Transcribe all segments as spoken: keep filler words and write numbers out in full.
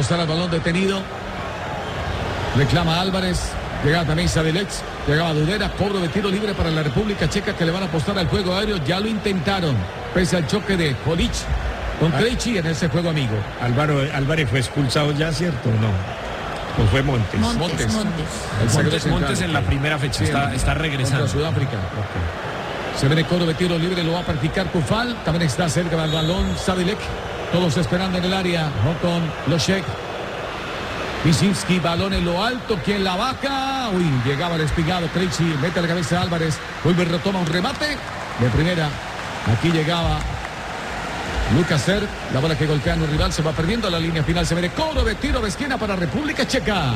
apostar al balón detenido. Reclama Álvarez. Llegaba también Sadilek. Llegaba Dudera. Cobro de tiro libre para la República Checa, que le van a apostar al juego aéreo. Ya lo intentaron. Pese al choque de Polic con Krejci en ese juego amigo. Álvaro, Álvarez fue expulsado ya, ¿cierto? ¿O no? ¿O fue Montes? Montes, Montes. Montes. El Montes, central. Montes en la primera fecha, Sí, está, en- está regresando. Contra Sudáfrica. Se viene coro de tiro libre, lo va a practicar Kufal. También está cerca del balón Sadilek. Todos esperando en el área. Con Loshek. Wisinski, balón en lo alto. ¿Quién la baja? Uy, llegaba el espigado. Krejci mete a la cabeza a Álvarez. Vuelve y retoma un remate de primera. Aquí llegaba Lucas Ser. La bola que golpea a un rival se va perdiendo. La línea final se viene coro de tiro de esquina para República Checa.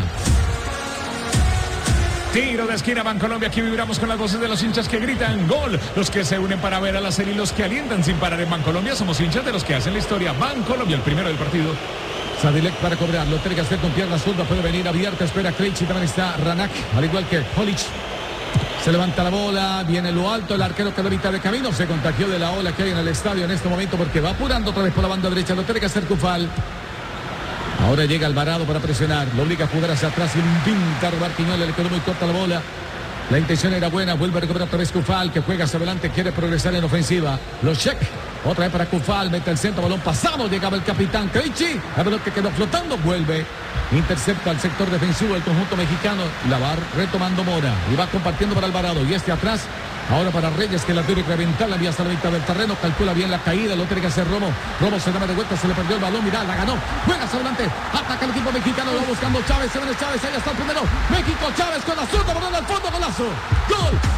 Tiro de esquina, Bancolombia. Aquí vibramos con las voces de los hinchas que gritan gol. Los que se unen para ver a la serie y los que alientan sin parar en Bancolombia. Somos hinchas de los que hacen la historia. Bancolombia, el primero del partido. Sadilek para cobrar. Lo tiene que hacer con pierna zurda. Puede venir abierta. Espera Krejci. También está Ranak. Al igual que Polic. Se levanta la bola. Viene lo alto. El arquero quedó a mitad de camino. Se contagió de la ola que hay en el estadio en este momento porque va apurando otra vez por la banda derecha. Lo tiene que hacer Kufal. Ahora llega Alvarado para presionar. Lo obliga a jugar hacia atrás. Y pinta a robar Quiñones. Le quedó muy corta la bola. La intención era buena. Vuelve a recuperar otra vez Kufal, que juega hacia adelante. Quiere progresar en ofensiva. Loshek. Otra vez para Kufal. Mete el centro. Balón pasado. Llegaba el capitán Krejci. La pelota que quedó flotando. Vuelve. Intercepta al sector defensivo del conjunto mexicano. La va retomando Mora. Y va compartiendo para Alvarado. Y este atrás. Ahora para Reyes, que la tiene que reventar, la envía hasta la mitad del terreno, calcula bien la caída, lo tiene que hacer Romo. Romo se da de vuelta, se le perdió el balón, mira, la ganó. Juega hacia adelante, ataca el equipo mexicano, lo va buscando Chávez, se viene Chávez, ahí está el primero. México, Chávez con la zurda, balón al fondo, golazo. Gol.